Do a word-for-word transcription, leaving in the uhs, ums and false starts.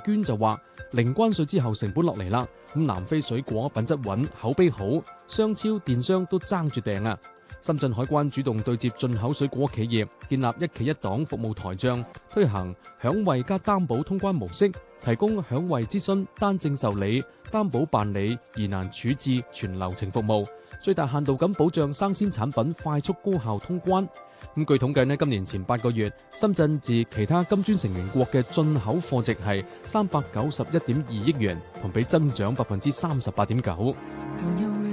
娟就話，零關稅之後成本落嚟啦，咁南非水果品質穩，口碑好，商超電商都爭住訂啊。深圳海關主動對接進口水果企業，建立一企一檔服務台帳，推行享惠加擔保通關模式，提供享惠諮詢、單證受理、擔保辦理、疑難處置全流程服務，最大限度咁保障生鮮產品快速高效通關。咁據統計呢，今年前八個月，深圳自其他金磚成員國嘅進口貨值係三百九十一點二億元，同比增長百分之三十八點九。